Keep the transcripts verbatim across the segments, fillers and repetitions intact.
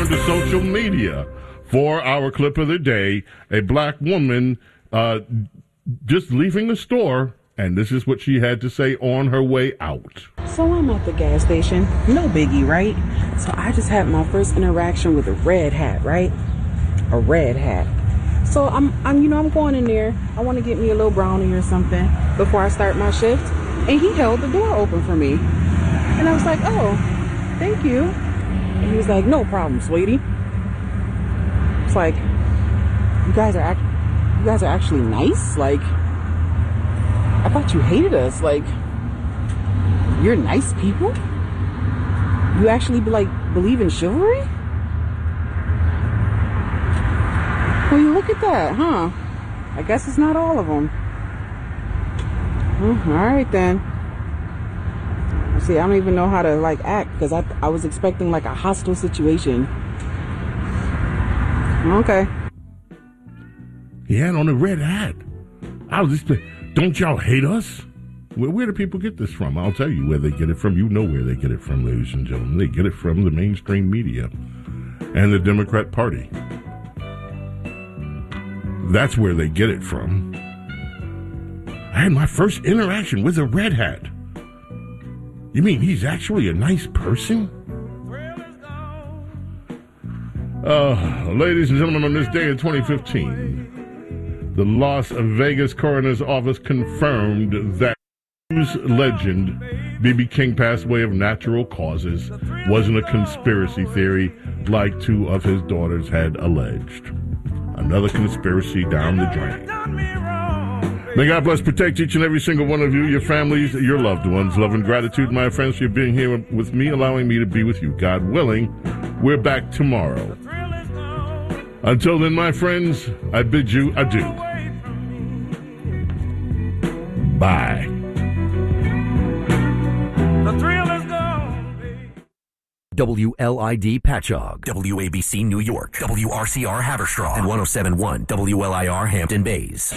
to social media for our clip of the day. A black woman uh, just leaving the store, and this is what she had to say on her way out. So I'm at the gas station, no biggie, right? So I just had my first interaction with a red hat, right? A red hat. So I'm, I'm, you know, I'm going in there. I want to get me a little brownie or something before I start my shift. And he held the door open for me. And I was like, oh, thank you. And he was like, no problem, sweetie. It's like, you guys are act- you guys are actually nice. Like, I thought you hated us. Like, you're nice people. You actually like believe in chivalry. Well, you look at that, huh? I guess it's not all of them. Hmm, all right then. See, I don't even know how to like act because I I was expecting like a hostile situation. Okay. He had on a red hat. I was just, don't y'all hate us? Where, where do people get this from? I'll tell you where they get it from. You know where they get it from, ladies and gentlemen. They get it from the mainstream media and the Democrat Party. That's where they get it from. I had my first interaction with a red hat. You mean he's actually a nice person? Uh, ladies and gentlemen, on this day in twenty fifteen, the Las Vegas coroner's office confirmed that news legend B B King passed away of natural causes wasn't a conspiracy theory like two of his daughters had alleged. Another conspiracy down the drain. May God bless, protect each and every single one of you, your families, your loved ones. Love and gratitude, my friends, for being here with me, allowing me to be with you. God willing, we're back tomorrow. Until then, my friends, I bid you adieu. Bye. The thrill is gone. W L I D Patchogue, W A B C New York, W R C R Haverstraw, and one oh seven point one W L I R Hampton Bays.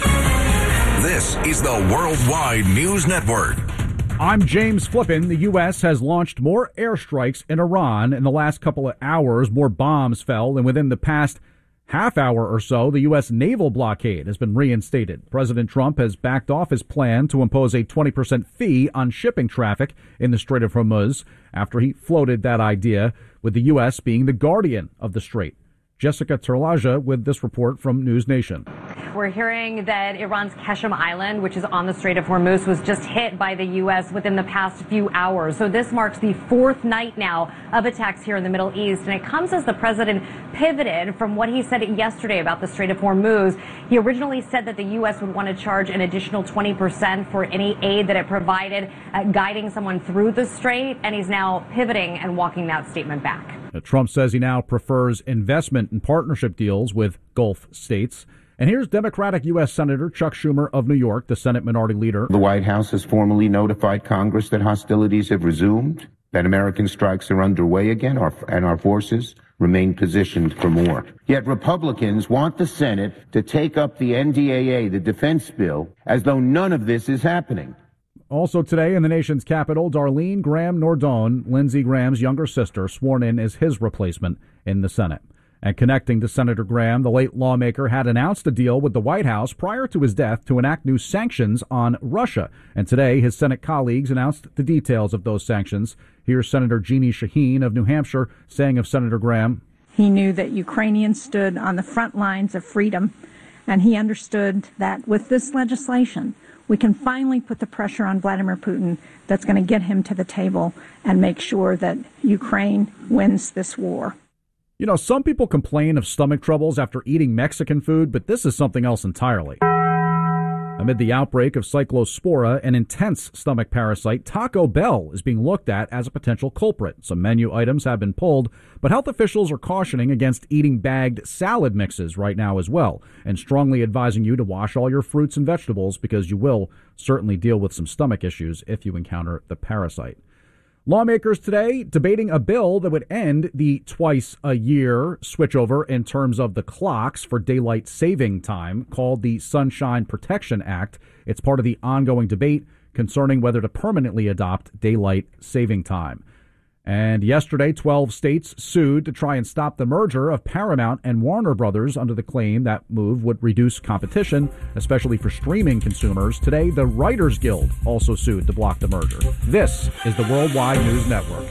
This is the Worldwide News Network. I'm James Flippin. The U S has launched more airstrikes in Iran in the last couple of hours. More bombs fell, and within the past half hour or so, the U S naval blockade has been reinstated. President Trump has backed off his plan to impose a twenty percent fee on shipping traffic in the Strait of Hormuz after he floated that idea, with the U S being the guardian of the strait. Jessica Terlaja with this report from News Nation. We're hearing that Iran's Keshem Island, which is on the Strait of Hormuz, was just hit by the U S within the past few hours. So this marks the fourth night now of attacks here in the Middle East. And it comes as the president pivoted from what he said yesterday about the Strait of Hormuz. He originally said that the U S would want to charge an additional twenty percent for any aid that it provided uh, guiding someone through the strait. And he's now pivoting and walking that statement back. Trump says he now prefers investment and partnership deals with Gulf states. And here's Democratic U S Senator Chuck Schumer of New York, the Senate Minority Leader. The White House has formally notified Congress that hostilities have resumed, that American strikes are underway again, and our forces remain positioned for more. Yet Republicans want the Senate to take up the N D A A, the defense bill, as though none of this is happening. Also today in the nation's capital, Darlene Graham Nordone, Lindsey Graham's younger sister, sworn in as his replacement in the Senate. And connecting to Senator Graham, the late lawmaker had announced a deal with the White House prior to his death to enact new sanctions on Russia. And today, his Senate colleagues announced the details of those sanctions. Here's Senator Jeannie Shaheen of New Hampshire saying of Senator Graham, he knew that Ukrainians stood on the front lines of freedom, and he understood that with this legislation, we can finally put the pressure on Vladimir Putin that's going to get him to the table and make sure that Ukraine wins this war. You know, some people complain of stomach troubles after eating Mexican food, but this is something else entirely. Amid the outbreak of Cyclospora, an intense stomach parasite, Taco Bell is being looked at as a potential culprit. Some menu items have been pulled, but health officials are cautioning against eating bagged salad mixes right now as well, and strongly advising you to wash all your fruits and vegetables because you will certainly deal with some stomach issues if you encounter the parasite. Lawmakers today debating a bill that would end the twice-a-year switchover in terms of the clocks for daylight saving time called the Sunshine Protection Act. It's part of the ongoing debate concerning whether to permanently adopt daylight saving time. And yesterday, twelve states sued to try and stop the merger of Paramount and Warner Brothers under the claim that move would reduce competition, especially for streaming consumers. Today, the Writers Guild also sued to block the merger. This is the Worldwide News Network.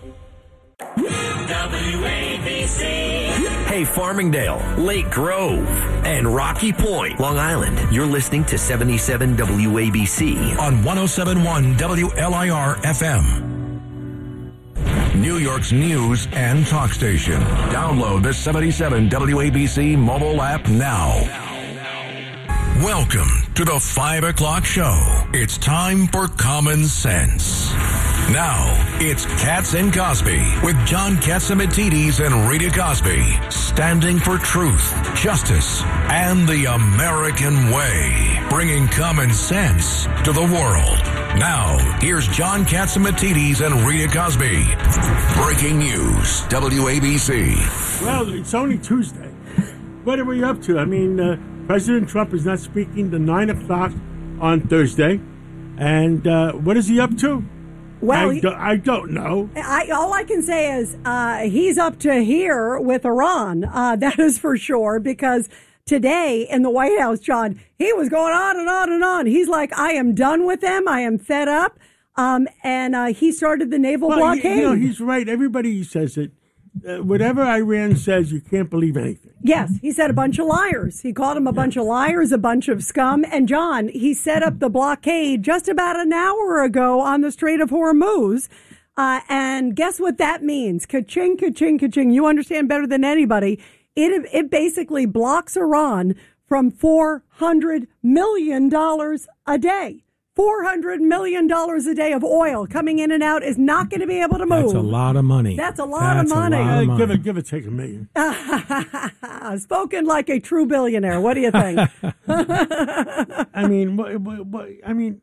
W A B C. Hey, Farmingdale, Lake Grove, and Rocky Point, Long Island. You're listening to seventy-seven W A B C on one oh seven point one W L I R F M. New York's news and talk station. Download the seventy-seven W A B C mobile app now. Welcome to the five o'clock show. It's time for Common Sense. Now, it's Katz and Cosby with John Catsimatidis and Rita Cosby, standing for truth, justice, and the American way, bringing common sense to the world. Now, here's John Catsimatidis and Rita Cosby. Breaking news, W A B C. Well, it's only Tuesday. What are we up to? I mean, uh, President Trump is not speaking to nine o'clock on Thursday. And uh, what is he up to? Well, I, do, I don't know. I, all I can say is uh, he's up to here with Iran. Uh, that is for sure, because today in the White House, John, he was going on and on and on. He's like, I am done with them. I am fed up. Um, and uh, he started the naval well, blockade. You know, he's right. Everybody says it. Uh, whatever Iran says, you can't believe anything. Yes, he said a bunch of liars. He called them a bunch of liars, a bunch of scum. And, John, he set up the blockade just about an hour ago on the Strait of Hormuz. Uh, and guess what that means? Ka-ching, ka-ching, ka-ching. You understand better than anybody. It, it basically blocks Iran from four hundred million dollars a day. four hundred million dollars a day of oil coming in and out is not going to be able to move. That's a lot of money. That's a lot That's of money. A lot of money. Uh, give it, give it, take a million. Spoken like a true billionaire. What do you think? I mean, what, what, what, I mean,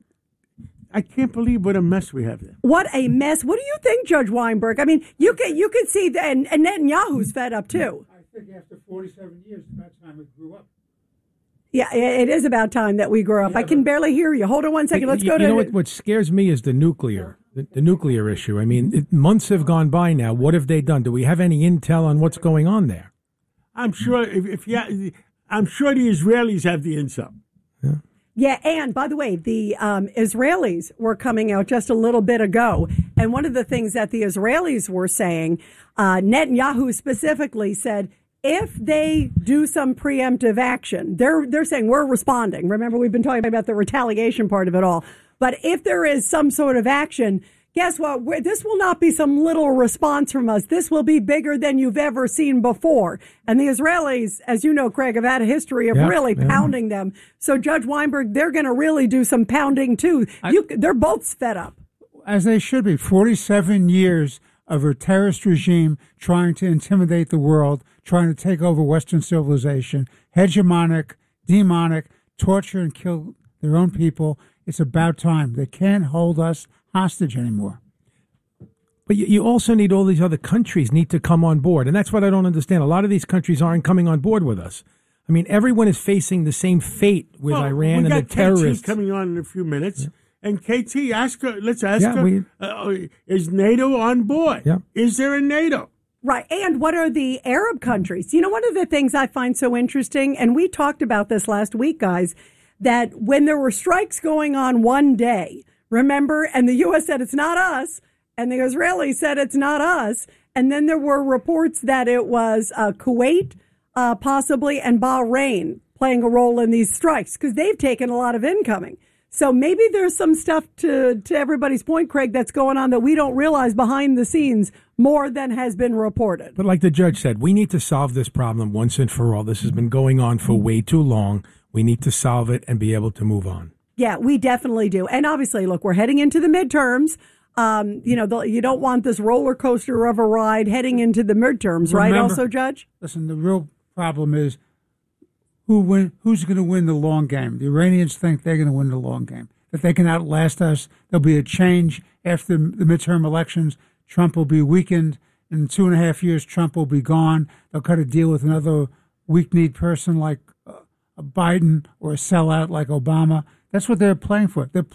I can't believe what a mess we have there. What a mess! What do you think, Judge Weinberg? I mean, you can you can see that, and, and Netanyahu's fed up too. I think after forty-seven years, it's about time we grew up. Yeah, it is about time that we grew up. Yeah, I can barely hear you. Hold on one second. Let's you, go you to... You know what, what scares me is the nuclear, the, the nuclear issue. I mean, it, months have gone by now. What have they done? Do we have any intel on what's going on there? I'm sure if, if you, I'm sure the Israelis have the intel. Yeah. Yeah, and by the way, the um, Israelis were coming out just a little bit ago, and one of the things that the Israelis were saying, uh, Netanyahu specifically said, if they do some preemptive action, they're they're saying we're responding. Remember, we've been talking about the retaliation part of it all. But if there is some sort of action, guess what? We're, this will not be some little response from us. This will be bigger than you've ever seen before. And the Israelis, as you know, Craig, have had a history of yeah, really yeah. pounding them. So, Judge Weinberg, they're going to really do some pounding, too. I, you, they're both fed up. As they should be. forty-seven years of a terrorist regime trying to intimidate the world, trying to take over Western civilization, hegemonic, demonic, torture and kill their own people. It's about time. They can't hold us hostage anymore. But you also need all these other countries need to come on board. And that's what I don't understand. A lot of these countries aren't coming on board with us. I mean, everyone is facing the same fate with well, Iran we and got the terrorists. K T coming on in a few minutes. Yeah. And K T, ask her, let's ask yeah, her, we, uh, is NATO on board? Yeah. Is there a NATO? Right. And what are the Arab countries? You know, one of the things I find so interesting, and we talked about this last week, guys, that when there were strikes going on one day, remember, and the U S said it's not us, and the Israelis said it's not us, and then there were reports that it was uh, Kuwait, uh, possibly, and Bahrain playing a role in these strikes, because they've taken a lot of incoming. So maybe there's some stuff to, to everybody's point, Craig, that's going on that we don't realize behind the scenes more than has been reported. But like the judge said, we need to solve this problem once and for all. This has been going on for way too long. We need to solve it and be able to move on. Yeah, we definitely do. And obviously, look, we're heading into the midterms. Um, you know, the, you don't want this roller coaster of a ride heading into the midterms, Remember, right? Also, Judge? Listen, the real problem is who win, who's going to win the long game. The Iranians think they're going to win the long game, that they can outlast us. There'll be a change after the midterm elections. Trump will be weakened. In two and a half years, Trump will be gone. They'll cut a deal with another weak-kneed person like uh, a Biden or a sellout like Obama. That's what they're playing for. They're playing.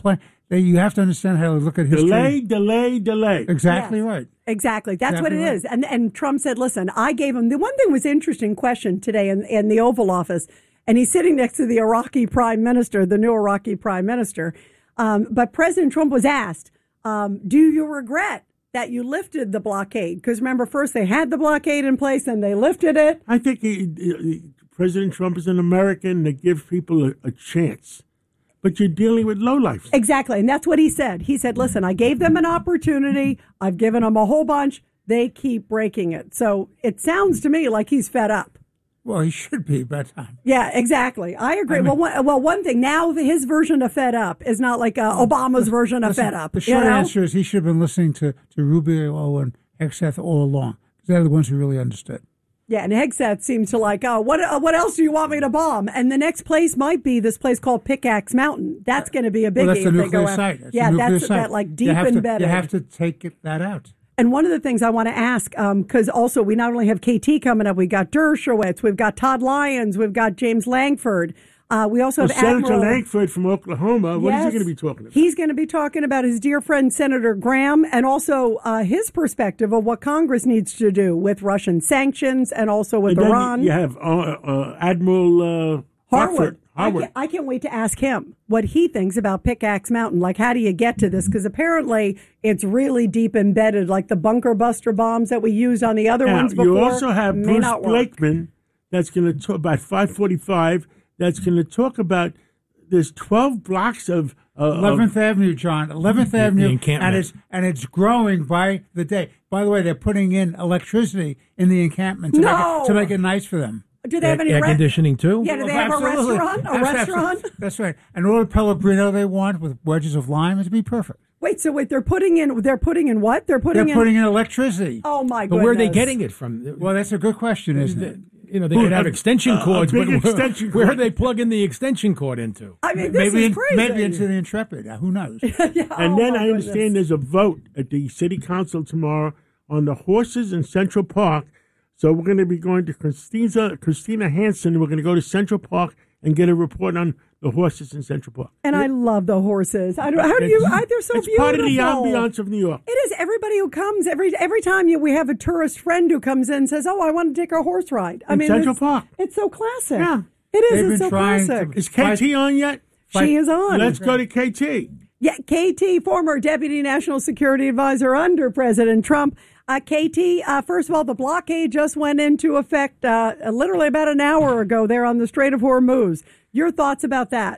They, you have to understand how to look at history. Delay, delay, delay. Exactly Yes. right. Exactly. That's Exactly what it right. is. And and Trump said, listen, I gave him the one thing was interesting question today in, in the Oval Office. And he's sitting next to the Iraqi prime minister, the new Iraqi prime minister. Um, but President Trump was asked, um, do you regret that you lifted the blockade? Because remember, first they had the blockade in place and they lifted it. I think he, he, President Trump is an American that gives people a, a chance. But you're dealing with lowlifes. Exactly. And that's what he said. He said, listen, I gave them an opportunity. I've given them a whole bunch. They keep breaking it. So it sounds to me like he's fed up. Well, he should be by time. Yeah, exactly. I agree. I mean, well, one, well, one thing now, his version of fed up is not like uh, Obama's version of listen, fed up. The short you know? answer is he should have been listening to, to Rubio and Hegseth all along. Because they're the ones who really understood. Yeah, and Hegseth seems to like, oh, what uh, what else do you want me to bomb? And the next place might be this place called Pickaxe Mountain. That's going to be a biggie. Well, that's the if they nuclear go after- site. That's yeah, the nuclear that's site. that like deep you have embedded. To, you have to take it, that out. And one of the things I want to ask, because um, also we not only have K T coming up, we got Dershowitz, we've got Todd Lyons, we've got James Langford. Uh, we also well, have Senator Admiral Langford from Oklahoma. What yes, is he going to be talking about? He's going to be talking about his dear friend Senator Graham and also uh, his perspective of what Congress needs to do with Russian sanctions and also with and then Iran. You have uh, uh, Admiral uh, Harwood. I Harwood. can't, I can't wait to ask him what he thinks about Pickaxe Mountain. Like, how do you get to this? Because apparently it's really deep embedded, like the bunker buster bombs that we used on the other Now, ones before. you also have may Bruce not work. Blakeman that's going to talk about five forty-five. That's going to talk about there's twelve blocks of uh, eleventh Avenue, John. eleventh Avenue, encampment. and it's and it's growing by the day. By the way, they're putting in electricity in the encampment to, No! make, it, to make it nice for them. Do they have any air re- conditioning too? Yeah, do they have a Absolutely. restaurant? A That's restaurant? absolutely- That's right. And all the Pellegrino they want with wedges of lime is to be perfect. Wait, so wait, they're putting in, they're putting in what? They're putting They're in. putting in electricity. Oh my But goodness. where are they getting it from? Well, that's a good question, isn't it? You know, they could have a- extension a cords, big but where, extension where are cord. they plugging the extension cord into? I mean, this maybe is in- crazy. maybe into the Intrepid. Uh, Who knows? yeah, And oh then my I goodness. understand there's a vote at the city council tomorrow on the horses in Central Park. So we're going to be going to Christina, Christina Hansen. We're going to go to Central Park and get a report on the horses in Central Park. And I love the horses. I don't, how do you? I, they're so it's beautiful. part of the ambiance of New York. It is. Everybody who comes every every time you we have a tourist friend who comes in and says, "Oh, I want to take a horse ride." I In mean, Central it's, Park. It's so classic. Yeah. It is. They've It's been so trying to- classic. Is K T on yet? She is on. Let's go to K T. Yeah, K T, former Deputy National Security Advisor under President Trump. Uh, K T, uh, first of all, the blockade just went into effect uh, literally about an hour ago there on the Strait of Hormuz. Your thoughts about that?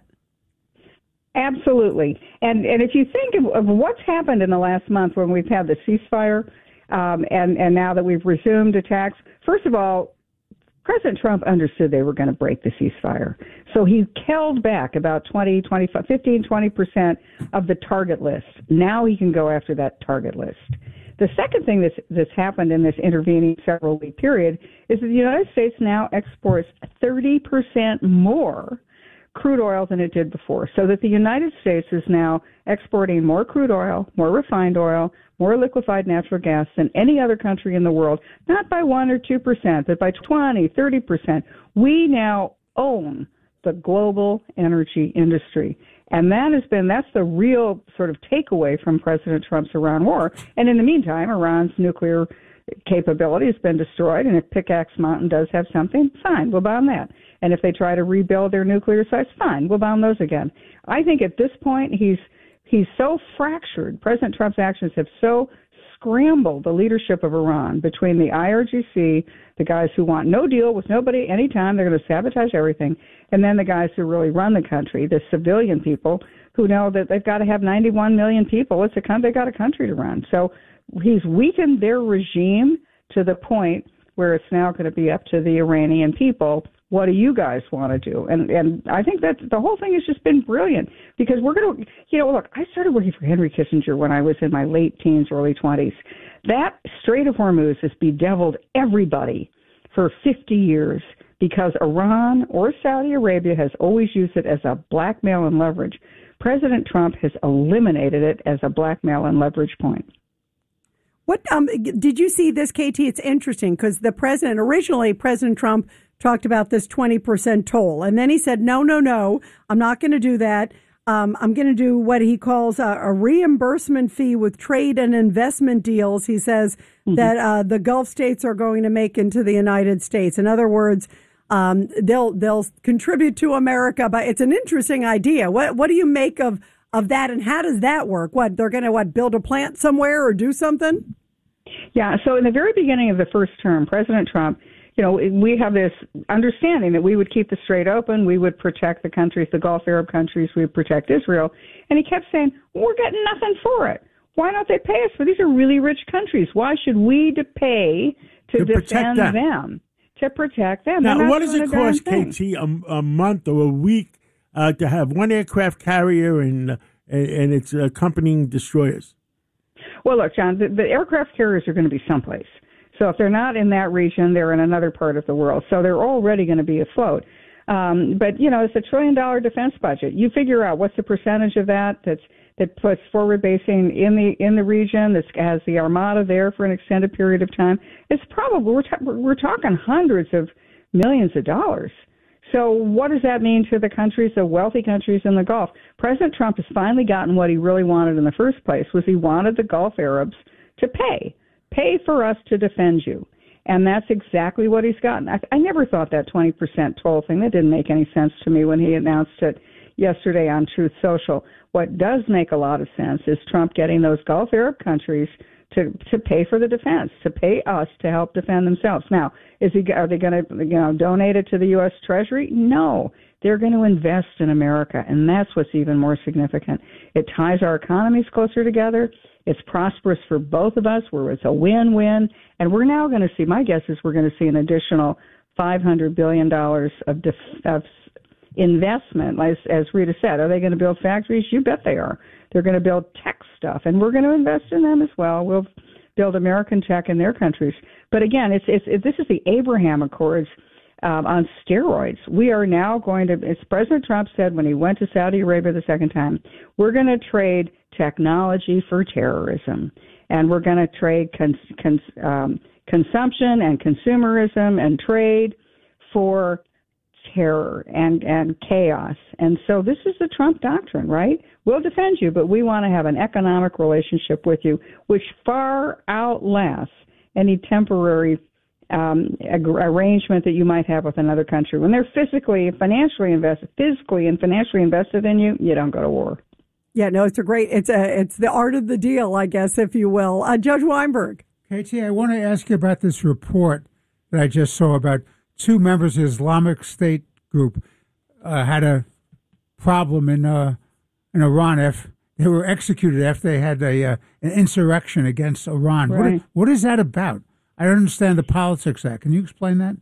Absolutely. And and if you think of, of what's happened in the last month when we've had the ceasefire um, and, and now that we've resumed attacks, first of all, President Trump understood they were going to break the ceasefire. So he held back about twenty, twenty-five, fifteen, twenty percent of the target list. Now he can go after that target list. The second thing that's, that's happened in this intervening several week period is that the United States now exports thirty percent more crude oil than it did before, so that the United States is now exporting more crude oil, more refined oil, more liquefied natural gas than any other country in the world, not by one or two percent, but by twenty, thirty percent. We now own the global energy industry. And that has been, that's the real sort of takeaway from President Trump's Iran war. And in the meantime, Iran's nuclear capability has been destroyed. And if Pickaxe Mountain does have something, fine, we'll bomb that. And if they try to rebuild their nuclear sites, fine, we'll bomb those again. I think at this point, he's he's so fractured. President Trump's actions have so scrambled the leadership of Iran between the I R G C, the guys who want no deal with nobody anytime, they're going to sabotage everything, and then the guys who really run the country, the civilian people who know that they've got to have ninety-one million people. It's a country, they got a country to run. So he's weakened their regime to the point where it's now going to be up to the Iranian people. What do you guys want to do? And and I think that the whole thing has just been brilliant because we're going to, you know, look, I started working for Henry Kissinger when I was in my late teens, early twenties. That Strait of Hormuz has bedeviled everybody for fifty years because Iran or Saudi Arabia has always used it as a blackmail and leverage. President Trump has eliminated it as a blackmail and leverage point. What um, did you see this, K T? It's interesting because the president, originally President Trump talked about this twenty percent toll. And then he said, no, no, no, I'm not going to do that. Um, I'm going to do what he calls a, a reimbursement fee with trade and investment deals. He says mm-hmm. that uh, the Gulf states are going to make into the United States. In other words, um, they'll they'll contribute to America. But it's an interesting idea. What what do you make of of that, and how does that work? What they're going to what build a plant somewhere or do something? Yeah. So in the very beginning of the first term, President Trump, you know, we have this understanding that we would keep the Strait open, we would protect the countries, the Gulf Arab countries, we would protect Israel. And he kept saying, well, we're getting nothing for it. Why don't they pay us for? These are really rich countries. Why should we to pay to, to defend them. them? To protect them. Now, what does it cost, K T, a, a month or a week uh, to have one aircraft carrier and, uh, and its accompanying destroyers? Well, look, John, the, the aircraft carriers are going to be someplace. So if they're not in that region, they're in another part of the world. So they're already going to be afloat. Um, but, you know, it's a trillion dollar defense budget. You figure out what's the percentage of that that's, that puts forward basing in the in the region, that has the Armada there for an extended period of time. It's probably, we're, ta- we're talking hundreds of millions of dollars. So what does that mean to the countries, the wealthy countries in the Gulf? President Trump has finally gotten what he really wanted in the first place, was he wanted the Gulf Arabs to pay. Pay for us to defend you. And that's exactly what he's gotten. I, I never thought that twenty percent toll thing, that didn't make any sense to me when he announced it yesterday on Truth Social. What does make a lot of sense is Trump getting those Gulf Arab countries to, to pay for the defense, to pay us to help defend themselves. Now, is he, are they going to you know, donate it to the U S Treasury? No. They're going to invest in America, and that's what's even more significant. It ties our economies closer together. It's prosperous for both of us, where it's a win-win. And we're now going to see, my guess is we're going to see an additional five hundred billion dollars of, def, of investment. As, as Rita said, are they going to build factories? You bet they are. They're going to build tech stuff, and we're going to invest in them as well. We'll build American tech in their countries. But again, it's, it's, it, this is the Abraham Accords um, on steroids. We are now going to, as President Trump said when he went to Saudi Arabia the second time, we're going to trade technology for terrorism, and we're going to trade cons, cons, um, consumption and consumerism and trade for terror and, and chaos. And so this is the Trump doctrine, right? We'll defend you, but we want to have an economic relationship with you, which far outlasts any temporary um, ag- arrangement that you might have with another country. When they're physically, financially invested, physically and financially invested in you, you don't go to war. Yeah, no, it's a great, it's a, it's the art of the deal, I guess, if you will. Uh, Judge Weinberg. Katie, I want to ask you about this report that I just saw about two members of the Islamic State group uh, had a problem in uh, in Iran. If they were executed after they had a uh, an insurrection against Iran. Right. What, what is that about? I don't understand the politics of that. Can you explain that?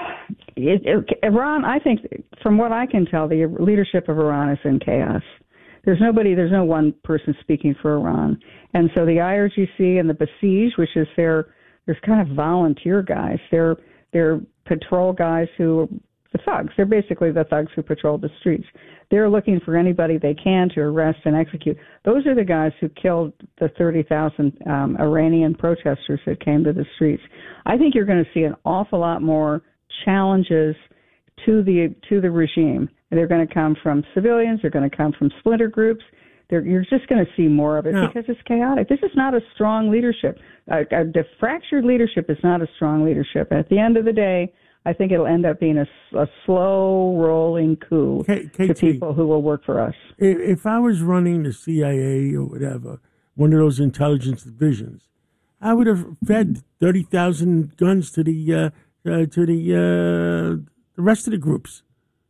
It, it, Iran, I think, from what I can tell, the leadership of Iran is in chaos. There's nobody, there's no one person speaking for Iran. And so the I R G C and the Basij, which is their, there's kind of volunteer guys. They're, they're patrol guys who, the thugs. They're basically the thugs who patrol the streets. They're looking for anybody they can to arrest and execute. Those are the guys who killed the thirty thousand um, Iranian protesters that came to the streets. I think you're going to see an awful lot more challenges to the to the regime. They're going to come from civilians. They're going to come from splinter groups. They're, you're just going to see more of it no. because it's chaotic. This is not a strong leadership. A, a, a fractured leadership is not a strong leadership. At the end of the day, I think it'll end up being a, a slow rolling coup K- to people who will work for us. If I was running the C I A or whatever, one of those intelligence divisions, I would have fed thirty thousand guns to the uh, uh, to the uh, the rest of the groups.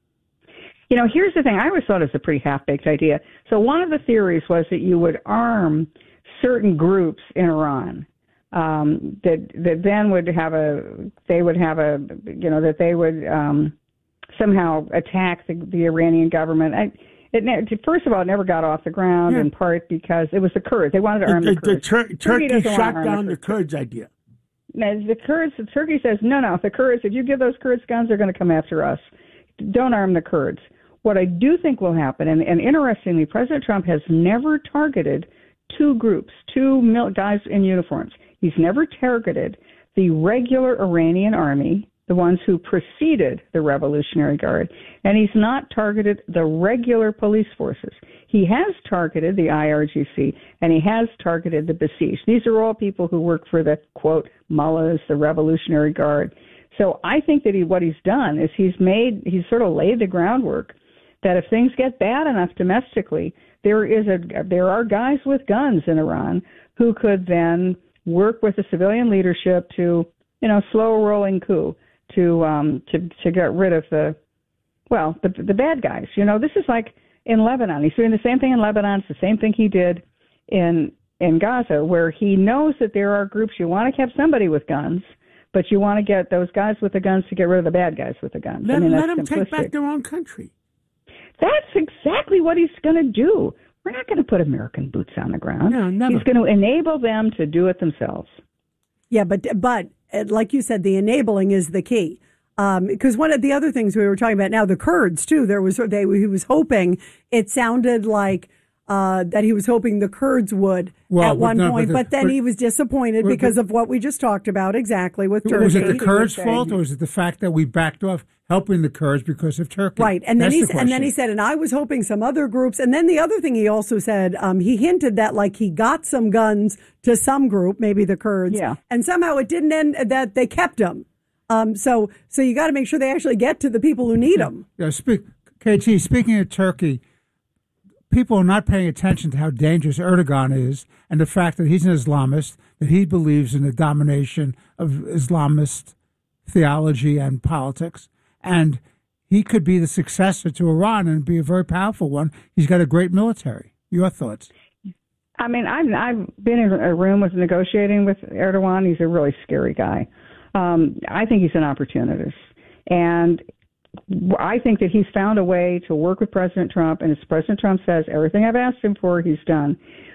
You know, here's the thing. I always thought it was a pretty half-baked idea. So one of the theories was that you would arm certain groups in Iran. Um, that that then would have a they would have a you know that they would um, somehow attack the, the Iranian government. I, it first of all, it never got off the ground yeah. in part because it was the Kurds. They wanted to arm the, the, the Kurds. The Tur- Turkey, Turkey shot down the Kurds. the Kurds idea. Now, the Kurds. Turkey says no, no. The Kurds. If you give those Kurds guns, they're going to come after us. Don't arm the Kurds. What I do think will happen, and, and interestingly, President Trump has never targeted two groups, two mil- guys in uniforms. He's never targeted the regular Iranian army, the ones who preceded the Revolutionary Guard, and he's not targeted the regular police forces. he has targeted the I R G C, and he has targeted the Basij. These are all people who work for the, quote, mullahs, the Revolutionary Guard. So I think that he, what he's done is he's made, he's sort of laid the groundwork that if things get bad enough domestically, there is a, there are guys with guns in Iran who could then work with the civilian leadership to, you know, slow a rolling coup to, um, to, to get rid of the, well, the, the bad guys. You know, this is like in Lebanon. He's doing the same thing in Lebanon. It's the same thing he did in, in Gaza, where he knows that there are groups, you want to have somebody with guns, but you want to get those guys with the guns to get rid of the bad guys with the guns. Let, I mean, let that's them simplistic. take back their own country. That's exactly what he's going to do. We're not going to put American boots on the ground. No, never. He's going to enable them to do it themselves. Yeah, but but uh, like you said, the enabling is the key. Because um, one of the other things we were talking about now, the Kurds too. There was they he was hoping. It sounded like uh, that he was hoping the Kurds would well, at one no, point, but, but, the, but then but, he was disappointed but, because but, of what we just talked about exactly with Turkey. Was it the Kurds' fault, or was it the fact that we backed off helping the Kurds because of Turkey? Right, and then That's he the and then he said, and I was hoping some other groups. And then the other thing he also said, um, he hinted that like he got some guns to some group, maybe the Kurds, yeah, and somehow it didn't end that they kept them. Um, so so you got to make sure they actually get to the people who need them. Yeah, speak, K T. Speaking of Turkey, people are not paying attention to how dangerous Erdogan is, and the fact that he's an Islamist, that he believes in the domination of Islamist theology and politics, and he could be the successor to Iran and be a very powerful one. He's got a great military. Your thoughts? I mean, I've, I've been in a room with negotiating with Erdogan. He's a really scary guy. Um, I think he's an opportunist. And I think that he's found a way to work with President Trump. And as President Trump says, everything I've asked him for, he's done.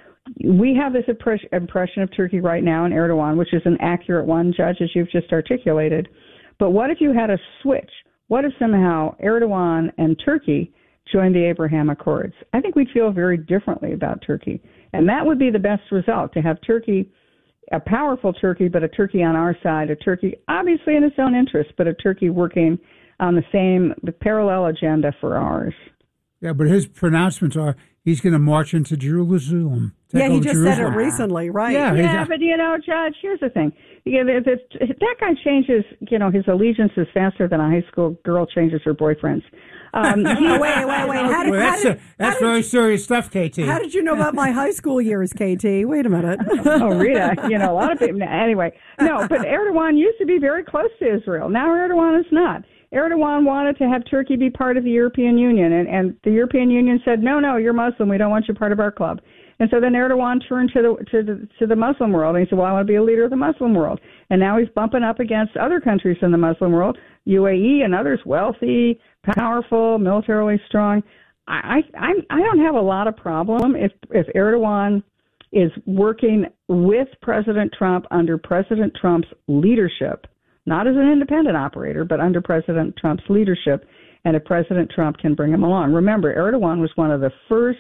We have this impression of Turkey right now in Erdogan, which is an accurate one, Judge, as you've just articulated. But what if you had a switch? What if somehow Erdogan and Turkey joined the Abraham Accords? I think we'd feel very differently about Turkey. And that would be the best result, to have Turkey, a powerful Turkey, but a Turkey on our side, a Turkey obviously in its own interest, but a Turkey working on the same, the parallel agenda for ours. Yeah, but his pronouncements are he's going to march into Jerusalem. Yeah, he just Jerusalem. said it recently, right? Yeah, yeah but, you know, Judge, here's the thing. Yeah, the, the, that guy changes, you know, his allegiances faster than a high school girl changes her boyfriends. Um, he, wait, wait, wait. How did, well, that's how did, a, that's how very did, serious stuff, K T. How did you know about my high school years, K T? Wait a minute. Oh, Rita, you know, a lot of people. Anyway, no, but Erdogan used to be very close to Israel. Now Erdogan is not. Erdogan wanted to have Turkey be part of the European Union, and, and the European Union said, no, no, you're Muslim. We don't want you part of our club. And so then Erdogan turned to the to the to the Muslim world, and he said, well, I want to be a leader of the Muslim world. And now he's bumping up against other countries in the Muslim world, U A E and others, wealthy, powerful, militarily strong. I I I don't have a lot of problem if if Erdogan is working with President Trump under President Trump's leadership, not as an independent operator, but under President Trump's leadership, and if President Trump can bring him along. Remember, Erdogan was one of the first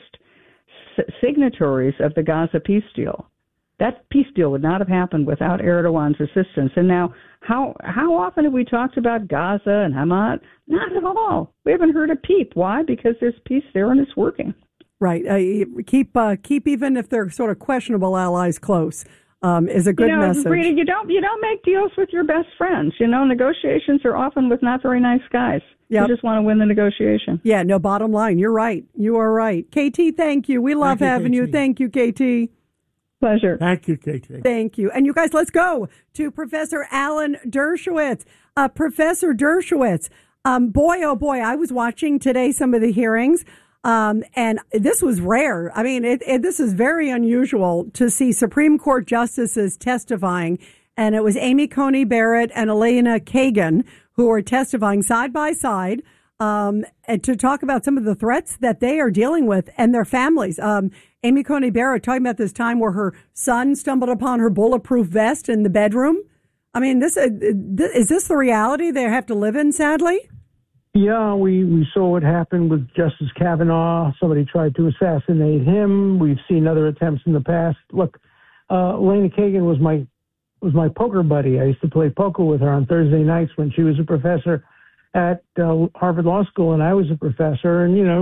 signatories of the Gaza peace deal. That peace deal would not have happened without Erdogan's assistance. And now, how how often have we talked about Gaza and Hamas? Not at all. We haven't heard a peep. Why? Because there's peace there and it's working. Right. Uh, keep uh, keep even if they're sort of questionable allies close. Um, is a good you know, message. Rita, you don't you don't make deals with your best friends. You know, negotiations are often with not very nice guys. Yep. You just want to win the negotiation. Yeah, no, bottom line, you're right. You are right. K T, thank you. We love thank having you, you. Thank you, K T. Pleasure. Thank you, K T. Thank you. And you guys, let's go to Professor Alan Dershowitz. Uh, Professor Dershowitz, um, boy, oh boy, I was watching today some of the hearings. Um, and this was rare. I mean, it, it, this is very unusual to see Supreme Court justices testifying. And it was Amy Coney Barrett and Elena Kagan who are testifying side by side um, and to talk about some of the threats that they are dealing with and their families. Um, Amy Coney Barrett talking about this time where her son stumbled upon her bulletproof vest in the bedroom. I mean, this uh, is this the reality they have to live in, sadly? Yeah, we, we saw what happened with Justice Kavanaugh. Somebody tried to assassinate him. We've seen other attempts in the past. Look, uh, Elena Kagan was my was my poker buddy. I used to play poker with her on Thursday nights when she was a professor at uh, Harvard Law School, and I was a professor. And, you know,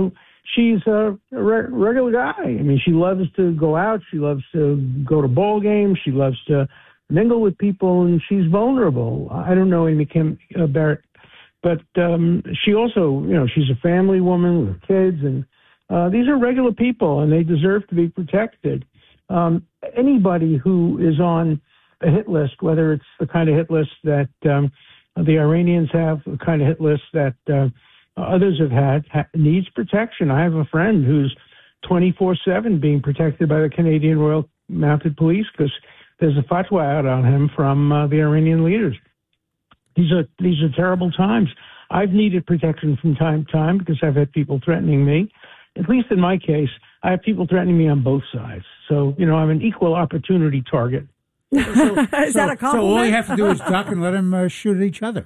she's a re- regular guy. I mean, she loves to go out. She loves to go to ball games. She loves to mingle with people, and she's vulnerable. I don't know Amy Kim uh, Barrett, but um, she also, you know, she's a family woman with kids, and uh, these are regular people, and they deserve to be protected. Um, anybody who is on a hit list, whether it's the kind of hit list that um, the Iranians have, the kind of hit list that uh, others have had, ha- needs protection. I have a friend who's twenty-four seven being protected by the Canadian Royal Mounted Police because there's a fatwa out on him from uh, the Iranian leaders. These are these are terrible times. I've needed protection from time to time because I've had people threatening me. At least in my case, I have people threatening me on both sides. So, you know, I'm an equal opportunity target. So, is so, that a compliment? So all you have to do is duck and let them uh, shoot at each other.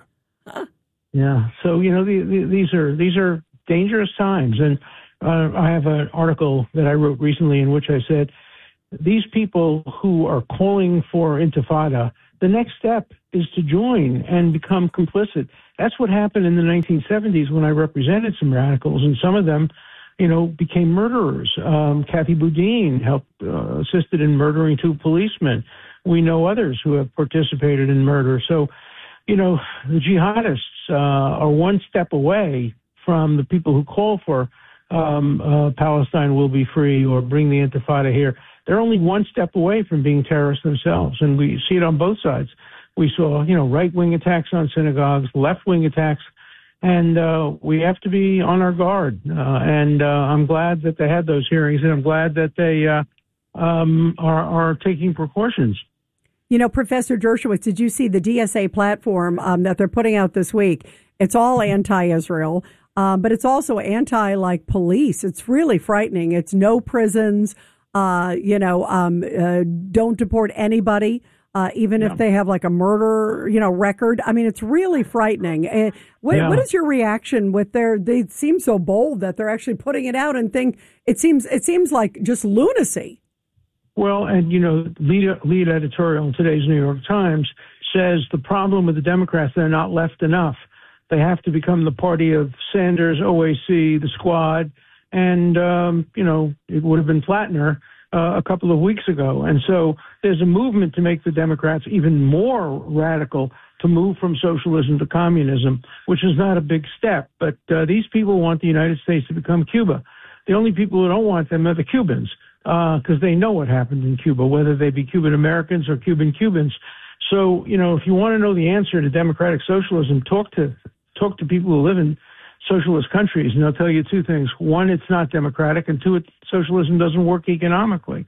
Yeah. So, you know, the, the, these are these are dangerous times. And uh, I have an article that I wrote recently in which I said, these people who are calling for intifada, the next step is to join and become complicit. That's what happened in the nineteen seventies when I represented some radicals, and some of them, you know, became murderers. Um, Kathy Boudin helped, uh, assisted in murdering two policemen. We know others who have participated in murder. So, you know, the jihadists uh, are one step away from the people who call for um, uh, Palestine will be free or bring the intifada here. They're only one step away from being terrorists themselves, and we see it on both sides. We saw, you know, right-wing attacks on synagogues, left-wing attacks, and uh, we have to be on our guard. Uh, and uh, I'm glad that they had those hearings, and I'm glad that they uh, um, are, are taking precautions. You know, Professor Dershowitz, did you see the D S A platform um, that they're putting out this week? It's all anti-Israel, um, but it's also anti, like, police. It's really frightening. It's no prisons. Uh, you know, um, uh, don't deport anybody, uh, even yeah. if they have like a murder, you know, record. I mean, it's really frightening. Uh, what, yeah. what is your reaction with their? They seem so bold that they're actually putting it out and think it seems it seems like just lunacy. Well, and you know, lead lead editorial in today's New York Times says the problem with the Democrats, they're not left enough. They have to become the party of Sanders, O A C, the Squad. And, um, you know, it would have been flattener uh, a couple of weeks ago. And so there's a movement to make the Democrats even more radical, to move from socialism to communism, which is not a big step. But uh, these people want the United States to become Cuba. The only people who don't want them are the Cubans, because uh, they know what happened in Cuba, whether they be Cuban Americans or Cuban Cubans. So, you know, if you want to know the answer to democratic socialism, talk to talk to people who live in socialist countries, and they'll tell you two things. One, it's not democratic, and two, it, socialism doesn't work economically.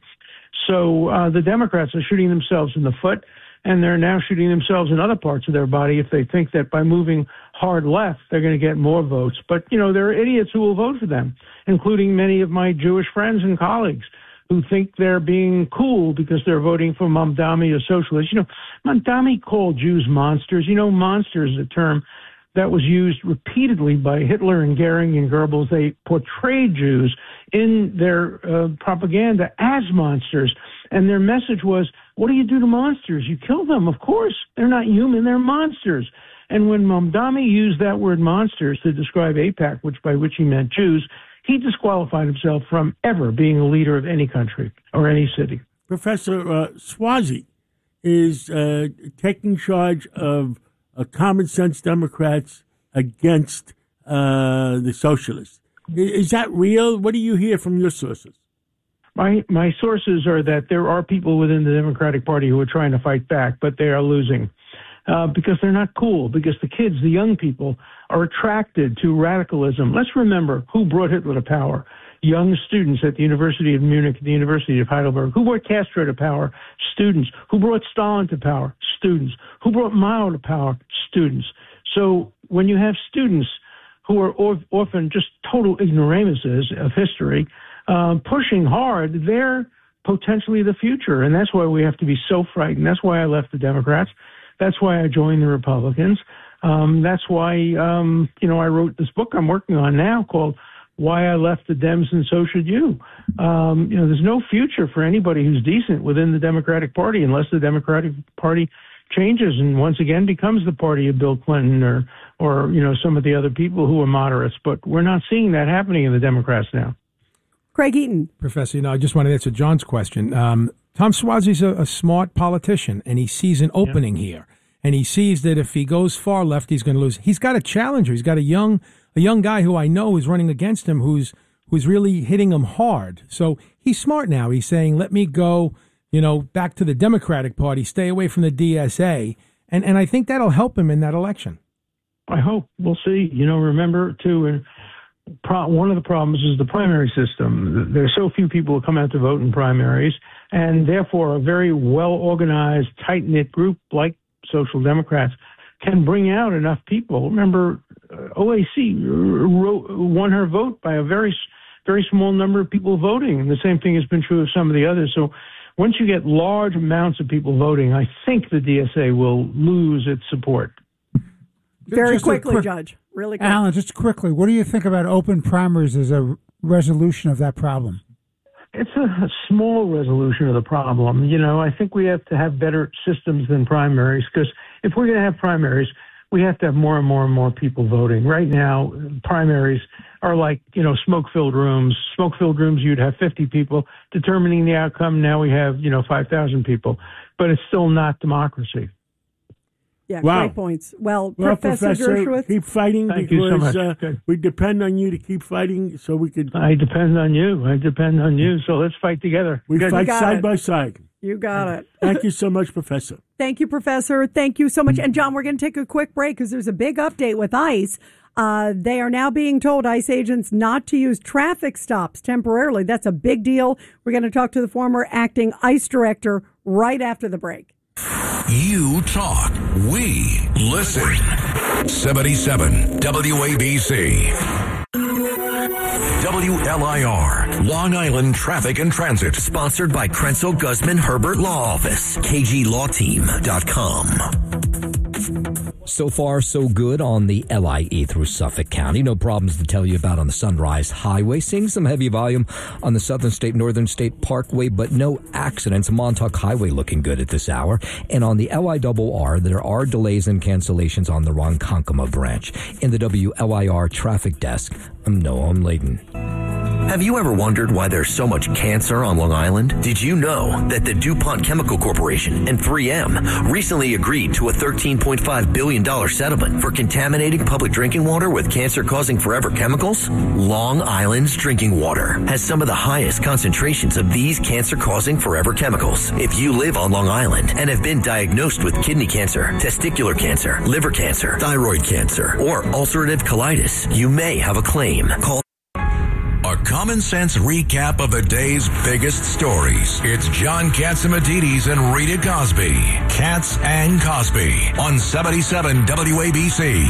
So uh, the Democrats are shooting themselves in the foot, and they're now shooting themselves in other parts of their body if they think that by moving hard left, they're going to get more votes. But, you know, there are idiots who will vote for them, including many of my Jewish friends and colleagues who think they're being cool because they're voting for Mamdani or socialists. You know, Mamdani called Jews monsters. You know, monster is a term that was used repeatedly by Hitler and Goering and Goebbels. They portrayed Jews in their uh, propaganda as monsters. And their message was, what do you do to monsters? You kill them, of course. They're not human, they're monsters. And when Mamdani used that word monsters to describe AIPAC, which by which he meant Jews, he disqualified himself from ever being a leader of any country or any city. Professor uh, Suozzi is uh, taking charge of uh, common sense Democrats against uh, the socialists. Is that real? What do you hear from your sources? My my sources are that there are people within the Democratic Party who are trying to fight back, but they are losing uh, because they're not cool, because the kids, the young people, are attracted to radicalism. Let's remember who brought Hitler to power. Young students at the University of Munich, the University of Heidelberg. Who brought Castro to power? Students. Who brought Stalin to power? Students. Who brought Mao to power? Students. So when you have students who are often just total ignoramuses of history, uh, pushing hard, they're potentially the future. And that's why we have to be so frightened. That's why I left the Democrats. That's why I joined the Republicans. Um, that's why, um, you know, I wrote this book I'm working on now called Why I Left the Dems and So Should You. Um, you know, there's no future for anybody who's decent within the Democratic Party unless the Democratic Party changes and once again becomes the party of Bill Clinton or, or you know, some of the other people who are moderates. But we're not seeing that happening in the Democrats now. Craig Eaton. Professor, you know, I just want to answer John's question. Um, Tom Suozzi's a, a smart politician, and he sees an opening yeah. here. And he sees that if he goes far left, he's going to lose. He's got a challenger. He's got a young a young guy who I know is running against him who's who's really hitting him hard. So he's smart now. He's saying, let me go, you know, back to the Democratic Party, stay away from the D S A. And, and I think that'll help him in that election. I hope. We'll see. You know, remember, too, and pro- one of the problems is the primary system. There are so few people who come out to vote in primaries, and therefore a very well-organized, tight-knit group like Social Democrats can bring out enough people. Remember, uh, O A C wrote, won her vote by a very, very small number of people voting. And the same thing has been true of some of the others. So once you get large amounts of people voting, I think the D S A will lose its support. Very Just quickly, quick, Judge. Really quick. Alan, just quickly, what do you think about open primaries as a resolution of that problem? It's a, a small resolution of the problem. You know, I think we have to have better systems than primaries, because if we're going to have primaries, we have to have more and more and more people voting. Right now, primaries are like, you know, smoke-filled rooms. Smoke-filled rooms, you'd have fifty people determining the outcome. Now we have, you know, five thousand people. But it's still not democracy. Yeah, Wow. great points. Well, Well, Professor, Professor, Dershowitz. keep fighting Thank you so because much. uh, we depend on you to keep fighting so we could. I depend on you. I depend on you. So let's fight together. We Good. fight got side it. by side. You got it. Thank you so much, Professor. Thank you, Professor. Thank you so much. And, John, we're going to take a quick break because there's a big update with ICE. Uh, they are now being told, ICE agents, not to use traffic stops temporarily. That's a big deal. We're going to talk to the former acting ICE director right after the break. You talk, we listen. seventy-seven W A B C. W L I R, Long Island Traffic and Transit. Sponsored by Krenzel Guzman Herbert Law Office, K G Law Team dot com. So far, so good on the L I E through Suffolk County. No problems to tell you about on the Sunrise Highway. Seeing some heavy volume on the Southern State, Northern State Parkway, but no accidents. Montauk Highway looking good at this hour. And on the L I R R, there are delays and cancellations on the Ronkonkoma branch. In the W L I R traffic desk, I'm Noam Layden. Have you ever wondered why there's so much cancer on Long Island? Did you know that the DuPont Chemical Corporation and three M recently agreed to a thirteen point five billion dollars settlement for contaminating public drinking water with cancer-causing forever chemicals? Long Island's drinking water has some of the highest concentrations of these cancer-causing forever chemicals. If you live on Long Island and have been diagnosed with kidney cancer, testicular cancer, liver cancer, thyroid cancer, or ulcerative colitis, you may have a claim. Call A common sense recap of the day's biggest stories. It's John Catsimatidis and Rita Cosby. Katz and Cosby on seventy-seven W A B C.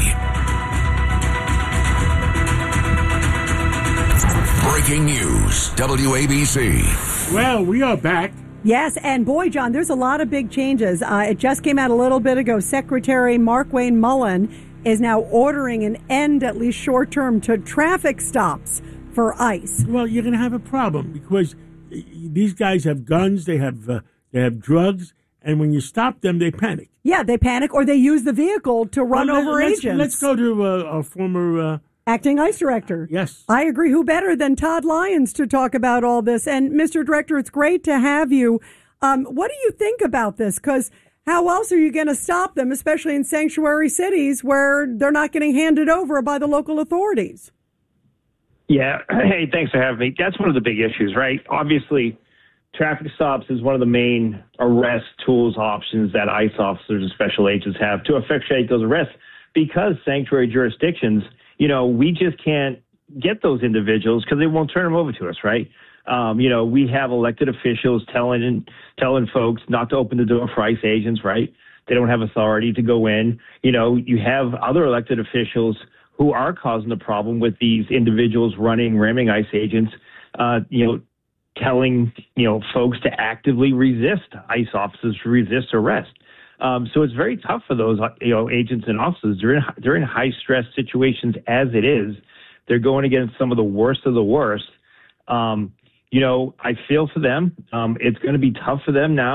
Breaking news, W A B C. Well, we are back. Yes, and boy, John, there's a lot of big changes. Uh, it just came out a little bit ago. Secretary Markwayne Mullin is now ordering an end, at least short-term, to traffic stops for ICE. Well, you're going to have a problem because these guys have guns, they have uh, they have drugs, and when you stop them, they panic. Yeah, they panic or they use the vehicle to run well, over let's, agents. Let's go to uh, our former uh, acting ICE director. Yes. I agree. Who better than Todd Lyons to talk about all this? And Mister Director, it's great to have you. Um, what do you think about this? Because how else are you going to stop them, especially in sanctuary cities where they're not getting handed over by the local authorities? Yeah. Hey, thanks for having me. That's one of the big issues, right? Obviously, traffic stops is one of the main arrest tools options that ICE officers and special agents have to effectuate those arrests because sanctuary jurisdictions, you know, we just can't get those individuals because they won't turn them over to us, right? Um, you know, we have elected officials telling telling folks not to open the door for ICE agents, right? They don't have authority to go in. You know, you have other elected officials who are causing the problem with these individuals running, ramming ICE agents, uh, you know, telling, you know, folks to actively resist ICE officers, to resist arrest. Um, so it's very tough for those, you know, agents and officers. They're in, they're in high stress situations as it is. They're going against some of the worst of the worst. Um, you know, I feel for them. Um, it's going to be tough for them now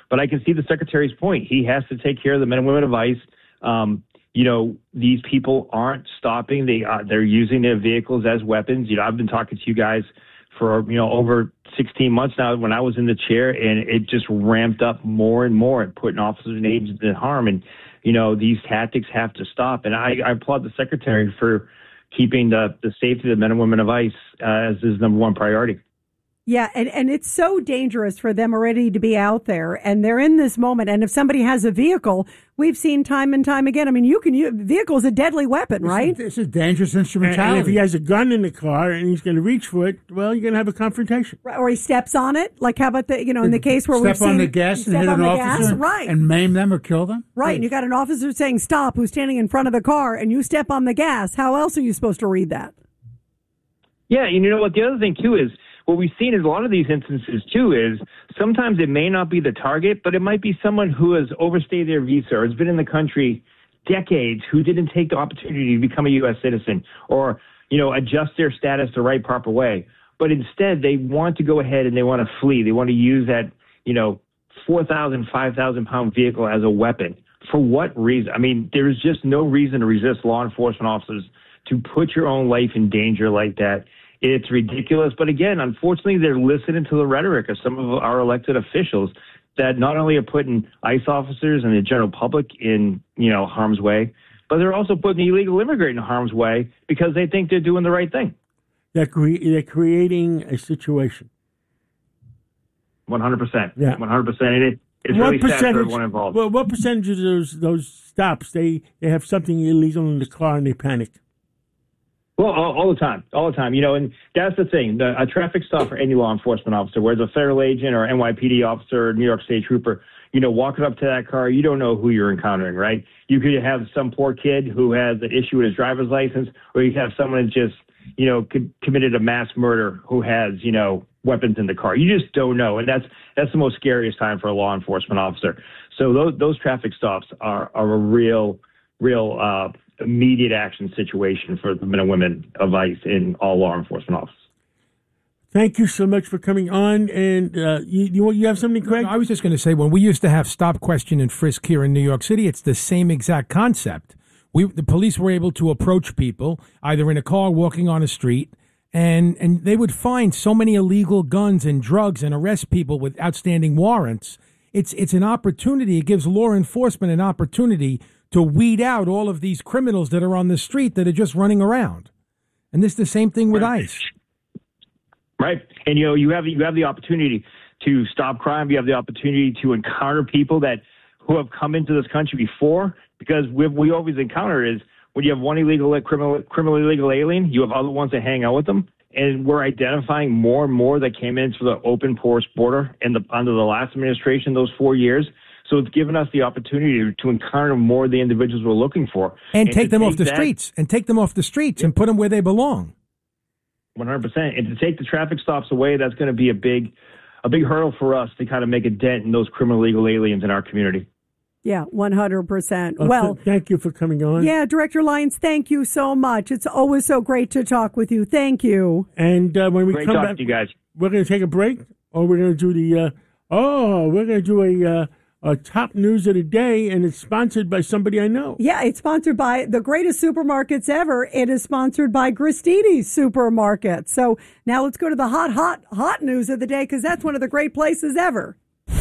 But I can see the Secretary's point. He has to take care of the men and women of ICE. Um, you know, these people aren't stopping. They are, they're using their vehicles as weapons. You know, I've been talking to you guys for, you know, over sixteen months now when I was in the chair, and it just ramped up more and more and putting officers and agents in harm. And, you know, these tactics have to stop. And I, I applaud the Secretary for keeping the, the safety of the men and women of ICE uh, as his number one priority. Yeah, and, and it's so dangerous for them already to be out there, and they're in this moment. And if somebody has a vehicle, we've seen time and time again. I mean, you can use vehicle is a deadly weapon, right? It's a dangerous instrumentality. And, and if he has a gun in the car and he's going to reach for it, well, you're going to have a confrontation. Right, or he steps on it. Like how about the you know in the case where we've step on seen the gas and hit an officer, gas, right, and maim them or kill them, right? And you got an officer saying stop, who's standing in front of the car, and you step on the gas. How else are you supposed to read that? Yeah, and you know what? The other thing too is, what we've seen in a lot of these instances, too, is sometimes it may not be the target, but it might be someone who has overstayed their visa or has been in the country decades who didn't take the opportunity to become a U S citizen or, you know, adjust their status the right proper way. But instead, they want to go ahead and they want to flee. They want to use that, you know, four thousand, five thousand pound vehicle as a weapon. For what reason? I mean, there's just no reason to resist law enforcement officers to put your own life in danger like that. It's ridiculous. But again, unfortunately, they're listening to the rhetoric of some of our elected officials that not only are putting ICE officers and the general public in, you know, harm's way, but they're also putting the illegal immigrant in harm's way because they think they're doing the right thing. They're, cre- they're creating a situation. one hundred percent. Yeah. one hundred percent. And it, it's what really sad for percentage, everyone involved. Well, what percentage of those, those stops, they, they have something illegal in the car and they panic? Well, all, all the time, all the time, you know, and that's the thing. The, a traffic stop for any law enforcement officer, whether it's a federal agent or N Y P D officer or New York State trooper, you know, walking up to that car, you don't know who you're encountering, right? You could have some poor kid who has an issue with his driver's license, or you could have someone that just, you know, could, committed a mass murder who has, you know, weapons in the car. You just don't know, and that's that's the most scariest time for a law enforcement officer. So those those traffic stops are are a real, real. Uh, immediate action situation for the men and women of ICE in all law enforcement offices. Thank you so much for coming on. And uh, you, you you have something, Craig? I was just going to say, when we used to have stop, question, and frisk here in New York City, it's the same exact concept. We the police were able to approach people either in a car, walking on a street, and and they would find so many illegal guns and drugs and arrest people with outstanding warrants. It's it's an opportunity. It gives law enforcement an opportunity to weed out all of these criminals that are on the street that are just running around. And this is the same thing with ICE. Right. And, you know, you have you have the opportunity to stop crime. You have the opportunity to encounter people that who have come into this country before, because we we always encounter is when you have one illegal criminal, criminal illegal alien, you have other ones that hang out with them. And we're identifying more and more that came into the open porous border in the, under the last administration, those four years. So it's given us the opportunity to encounter more of the individuals we're looking for. And, and take them take off the that, streets. And take them off the streets and put them where they belong. one hundred percent. And to take the traffic stops away, that's going to be a big a big hurdle for us to kind of make a dent in those criminal illegal aliens in our community. Yeah, one hundred percent. Well, Well, th- thank you for coming on. yeah, Director Lyons, thank you so much. It's always so great to talk with you. Thank you. And uh, when we Great come talking back, to you guys. we're going to take a break, or we're going to do the, uh, oh, we're going to do a, uh, a top news of the day, and it's sponsored by somebody I know. Yeah, it's sponsored by the greatest supermarkets ever. It is sponsored by Gristedes Supermarket. So now let's go to the hot, hot, hot news of the day, because that's one of the great places ever.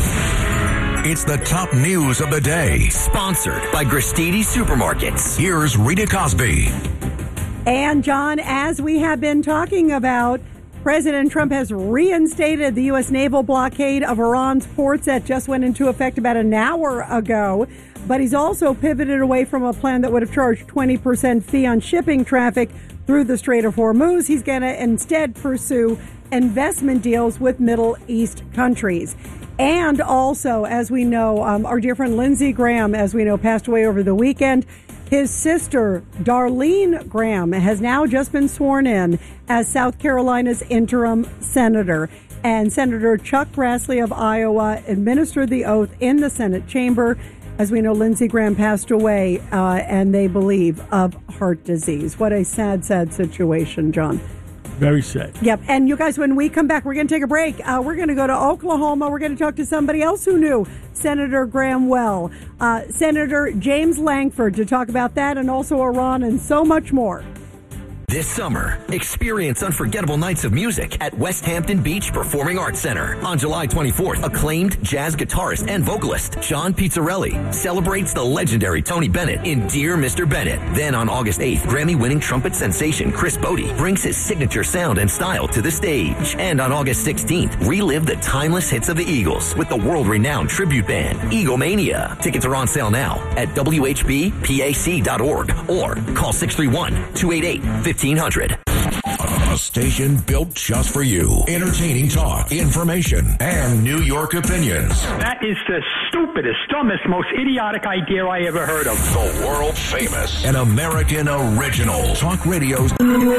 It's the top news of the day. Sponsored by Gristedes Supermarkets. Here's Rita Cosby. And, John, as we have been talking about, President Trump has reinstated the U S naval blockade of Iran's ports that just went into effect about an hour ago. But he's also pivoted away from a plan that would have charged twenty percent fee on shipping traffic through the Strait of Hormuz. He's going to instead pursue investment deals with Middle East countries. And also, as we know, um, our dear friend Lindsey Graham, as we know, passed away over the weekend. His sister, Darlene Graham, has now just been sworn in as South Carolina's interim senator. And Senator Chuck Grassley of Iowa administered the oath in the Senate chamber. As we know, Lindsey Graham passed away, uh, and they believe, of heart disease. What a sad, sad situation, John. Very safe. Yep. And you guys, when we come back, we're going to take a break. Uh, we're going to go to Oklahoma. We're going to talk to somebody else who knew Senator Graham well, uh, Senator James Lankford, to talk about that and also Iran and so much more. This summer, experience unforgettable nights of music at West Hampton Beach Performing Arts Center. On July twenty-fourth, acclaimed jazz guitarist and vocalist John Pizzarelli celebrates the legendary Tony Bennett in Dear Mister Bennett. Then on August eighth, Grammy-winning trumpet sensation Chris Bodie brings his signature sound and style to the stage. And on August sixteenth, relive the timeless hits of the Eagles with the world-renowned tribute band Eaglemania. Tickets are on sale now at W H B P A C dot org or call six three one, two eight eight, fifteen hundred. A station built just for you. Entertaining talk, information, and New York opinions. That is the stupidest, dumbest, most idiotic idea I ever heard of. The world famous and American original Talk Radio's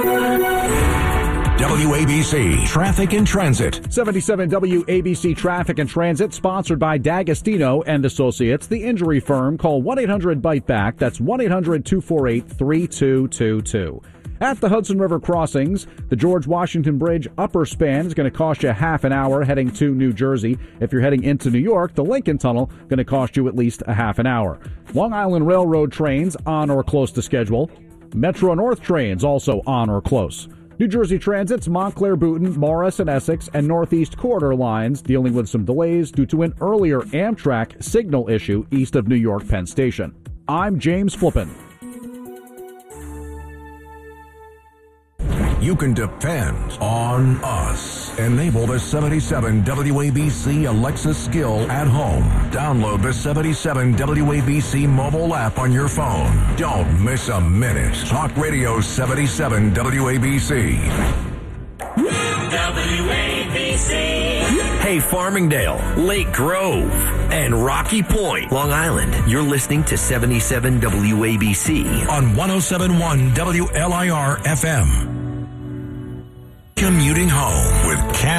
W A B C Traffic and Transit. seventy-seven W A B C Traffic and Transit, sponsored by D'Agostino and Associates, the injury firm. Call one eight hundred bite back. That's one eight hundred two four eight three two two two. At the Hudson River crossings, the George Washington Bridge upper span is going to cost you half an hour heading to New Jersey. If you're heading into New York, the Lincoln Tunnel going to cost you at least a half an hour. Long Island Railroad trains on or close to schedule. Metro North trains also on or close. New Jersey Transit's Montclair, Boonton, Morris, and Essex, and Northeast Corridor lines dealing with some delays due to an earlier Amtrak signal issue east of New York Penn Station. I'm James Flippin. You can depend on us. Enable the seventy-seven W A B C Alexa skill at home. Download the seventy-seven W A B C mobile app on your phone. Don't miss a minute. Talk Radio seventy-seven W A B C. W A B C. Hey, Farmingdale, Lake Grove, and Rocky Point, Long Island. You're listening to seventy-seven W A B C on one oh seven point one W L I R F M. Commuting home with Cat.